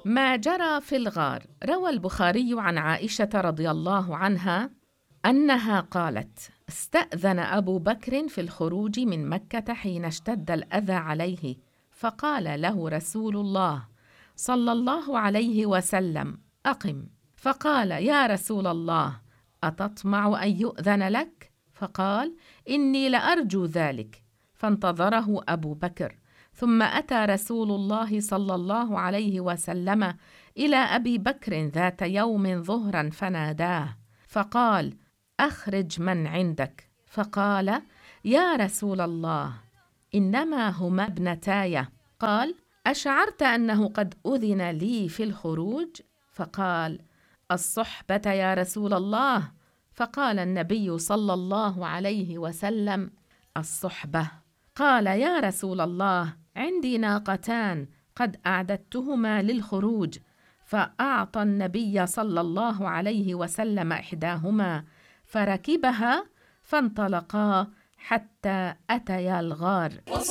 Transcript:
ما جرى في الغار. روى البخاري عن عائشة رضي الله عنها أنها قالت: استأذن أبو بكر في الخروج من مكة حين اشتد الأذى عليه، فقال له رسول الله صلى الله عليه وسلم: أقم. فقال: يا رسول الله، أتطمع أن يؤذن لك؟ فقال: إني لأرجو ذلك. فانتظره أبو بكر، ثم أتى رسول الله صلى الله عليه وسلم إلى أبي بكر ذات يوم ظهرا فناداه، فقال: أخرج من عندك. فقال: يا رسول الله، إنما هما ابنتاي. قال: أشعرت أنه قد أذن لي في الخروج؟ فقال: الصحبة يا رسول الله. فقال النبي صلى الله عليه وسلم: الصحبة. قال: يا رسول الله، عندي ناقتان قد أعددتهما للخروج. فأعطى النبي صلى الله عليه وسلم إحداهما فركبها، فانطلقا حتى أتيا الغار.